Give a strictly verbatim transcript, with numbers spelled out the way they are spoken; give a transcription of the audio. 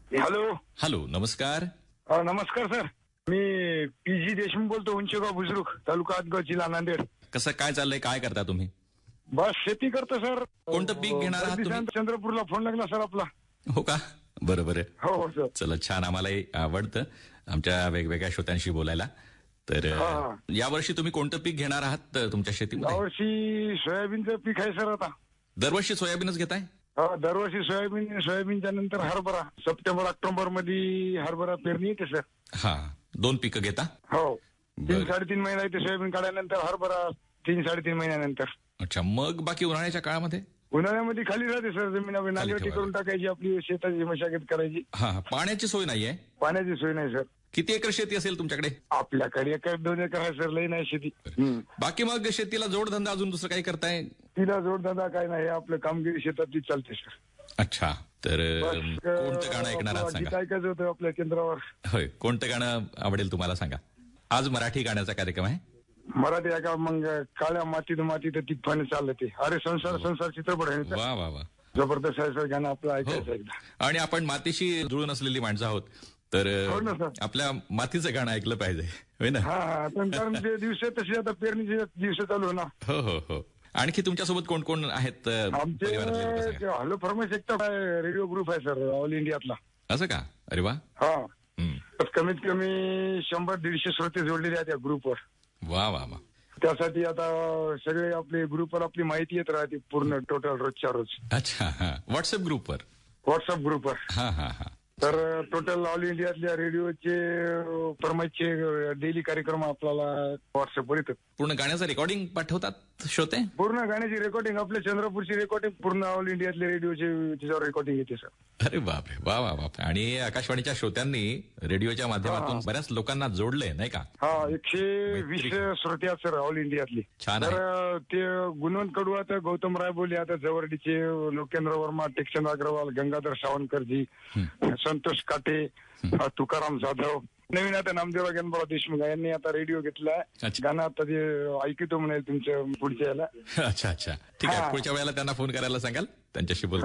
Hello. Hello, नमस्कार. अ, नमस्कार sir. मी P G Deshmukh बोलतो, उंचेगाव बुजुर्ग, तालुका आटगाव, जिल्हा नांदेड. कसं काय चाललंय, काय करता तुम्ही? बस शेती करतो सर. कोणतं पीक घेणार आहात तुम्ही? चंद्रपूरला फोन लागला सर आपला. हो का? बरोबर आहे. हो हो सर. चला, छान. आम्हालाही आवडतं आमच्या वेगवेगळ्या श्रोत्यांशी बोलायला. तर हा. यावर्षी तुम्ही कोणतं पीक घेणार आहात तुमच्या शेतीमध्ये? यावर्षी सोयाबीनचं पीक आहे सर. आता दरवर्षी सोयाबीनच घेताय? हा, दरवर्षी सोयाबीन. सोयाबीनच्या नंतर हरभरा. सप्टेंबर ऑक्टोबर मध्ये हरभरा पेरणी येते सर. हा, दोन पिकं घेता? हो. तीन बरं. साडेतीन महिना येते सोयाबीन काढल्यानंतर हरभरा तीन साडेतीन महिन्यानंतर. अच्छा, मग बाकी उन्हाळ्याच्या काळामध्ये? उन्हाळ्यामध्ये खाली राहते सर जमीन. आपली नांगरटी ठेवायला. करून टाकायची, आपली शेताची मशागत करायची. हा, पाण्याची सोय नाहीये? पाण्याची सोय नाही सर. किती एकर शेती असेल तुमच्याकडे? आपल्याकडे एकर दोन एकर आहे सर, लई नाही शेती. हम्म. बाकी मग शेतीला जोडधंदा अजून दुसरं काही करताय? तिला जोडधंदा काय नाही, आपलं कामगिरी शेतातली चालते सर. अच्छा, तर बस, अं, कोणतं गाणं ऐकणार आहात आपलं गीत सांगा? ऐकायचं होतं आपल्या केंद्रावर. होय, कोणतं गाणं आवडेल तुम्हाला सांगा? आज मराठी गाण्याचा कार्यक्रम आहे. मराठी ऐका मग. काळ्या मातीत मातीत तिथपाने चाललं ते. अरे संसार संसार चित्रपट आहे ना. वा वा वा. जबरदस्त आहे सर गाणं, आपलं ऐकायचं हो. एकदा. आणि आपण मातीशी जुळून असलेली माणसं आहोत, तर हो ना अं, सर. आपल्या मातीचं गाणं ऐकलं पाहिजे, होय ना? हा हा. पण कारण ते दिवस तसे आता पेरणीचे दिवस चालू आहे ना. हो हो हो. आणखी तुमच्यासोबत कोण कोण आहेत अं, आमचे परिवारातले लोकं सांगा. हॅलो फर्मेश एकटा रेडिओ ग्रुप आहे सर, ऑल इंडियातला. असं का? अरे वा. हा. हम्म. तर कमीत कमी शंभर दीडशे श्रोते जोडलेले आहेत या ग्रुपवर. वा वा वा. त्यासाठी आता सगळे आपले ग्रुपवर आपली माहिती येत राहते पूर्ण टोटल रोजच्या रोज. अच्छा, हा. व्हॉट्सअप ग्रुपवर? व्हॉट्सअप ग्रुपवर. हा हा हा. तर टोटल ऑल इंडियातल्या रेडिओचे फरमाईचे डेली कार्यक्रम आपल्याला व्हॉट्सअपवर येतात. पूर्ण गाण्याचं रेकॉर्डिंग पाठवतात श्रोते? पूर्ण गाण्याची रेकॉर्डिंग, आपल्या चंद्रपूरची रेकॉर्डिंग, पूर्ण ऑल इंडियातले रेडिओचे त्याच्यावर रेकॉर्डिंग येते सर. अरे बापरे, वा वा वा. आणि आकाशवाणीच्या श्रोत्यांनी रेडिओच्या माध्यमातून बऱ्याच लोकांना जोडलंय, नाही का? हा, एकशे वीस श्रोते आहेत सर ऑल इंडियातली. छान आहे. तर ते गुणवंत कडू आता, गौतम रायबोले आता, जवळडीचे लोकेंद्र वर्मा, टेक्चंद अग्रवाल, गंगाधर सावंतकरजी, संतोष काटे, तुकाराम जाधव, नवीन आता नामदेव गणपतराव देशमुख यांनी आता रेडिओ घेतलाय. अच्छा. गाणं आता ते ऐकतो म्हणाल तुमच्या पुढच्या याला. अच्छा अच्छा, ठीक आहे. हा. पुढच्या वेळेला त्यांना फोन करायला सांगाल, त्यांच्याशी बोल.